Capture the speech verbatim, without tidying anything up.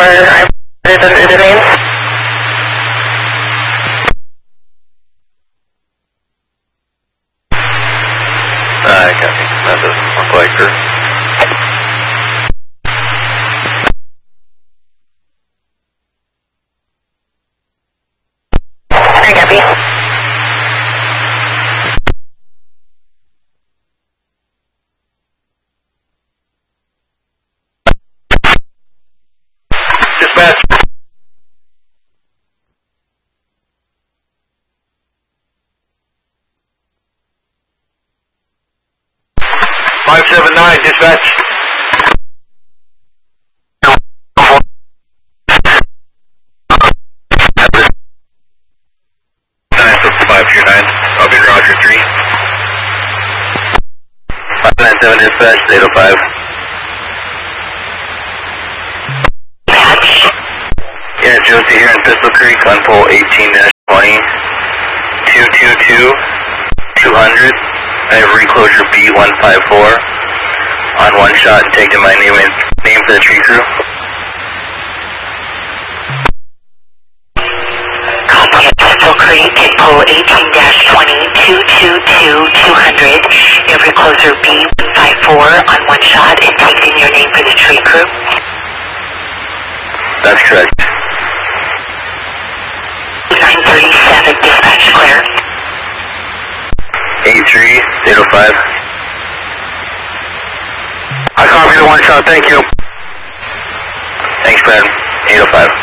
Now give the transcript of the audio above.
I'm under the domain. Uh, copy. That doesn't look like her. I copy. Dispatch. five seven nine, dispatch. five two nine, I'll be Roger three. five nine seven, dispatch, eight oh five. Yeah, Josie here in Pistol Creek on pole eighteen dash twenty, two two two, two hundred. I have reclosure B one five four on one shot and taking my name and name for the tree crew. Copy at Pistol Creek at pole eighteen dash twenty, two two two, two hundred. Every closer B one five four on one shot and taking your name for the tree crew. That's correct. nine thirty-seven, dispatch clear. eight three, eight oh five. I copy the one shot, thank you. Thanks, Brad. eight oh five.